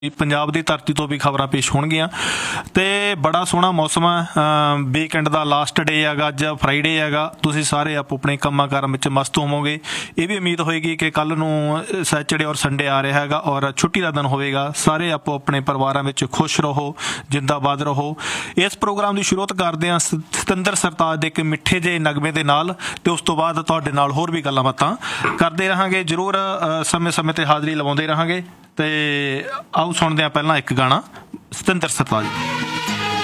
ਪੰਜਾਬ ਦੀ ਧਰਤੀ ਤੋਂ ਵੀ ਖਬਰਾਂ ਪੇਸ਼ ਹੋਣਗੀਆਂ ਤੇ ਬੜਾ ਸੋਹਣਾ ਮੌਸਮ ਹੈ। ਵੀਕਐਂਡ ਦਾ ਲਾਸਟ ਡੇ ਹੈਗਾ, ਅੱਜ ਫਰਾਈਡੇ ਹੈਗਾ। ਤੁਸੀਂ ਸਾਰੇ ਆਪੋ ਆਪਣੇ ਕੰਮਾਂ ਕਾਰਾਂ ਵਿੱਚ ਮਸਤ ਹੋਵੋਗੇ। ਇਹ ਵੀ ਉਮੀਦ ਹੋਏਗੀ ਕਿ ਕੱਲ੍ਹ ਨੂੰ ਸੈਚਰਡੇ ਔਰ ਸੰਡੇ ਆ ਰਿਹਾ ਹੈਗਾ ਔਰ ਛੁੱਟੀ ਦਾ ਦਿਨ ਹੋਵੇਗਾ। ਸਾਰੇ ਆਪੋ ਆਪਣੇ ਪਰਿਵਾਰਾਂ ਵਿੱਚ ਖੁਸ਼ ਰਹੋ, ਜਿੰਦਾਬਾਦ ਰਹੋ। ਇਸ ਪ੍ਰੋਗਰਾਮ ਦੀ ਸ਼ੁਰੂਆਤ ਕਰਦੇ ਹਾਂ ਸਤਿੰਦਰ ਸਰਤਾਜ ਦੇ ਇੱਕ ਮਿੱਠੇ ਜਿਹੇ ਨਗਮੇ ਦੇ ਨਾਲ ਤੇ ਉਸ ਤੋਂ ਬਾਅਦ ਤੁਹਾਡੇ ਨਾਲ ਹੋਰ ਵੀ ਗੱਲਾਂ ਬਾਤਾਂ ਕਰਦੇ ਰਹਾਂਗੇ। ਜ਼ਰੂਰ ਸਮੇਂ ਸਮੇਂ 'ਤੇ ਹਾਜ਼ਰੀ ਲਵਾਉਂਦੇ ਰਹਾਂਗੇ। ਤੇ ਆਓ ਸੁਣਦੇ ਹਾਂ ਪਹਿਲਾਂ ਇੱਕ ਗਾਣਾ ਸਤਿੰਦਰ ਸਰਤਾਜ।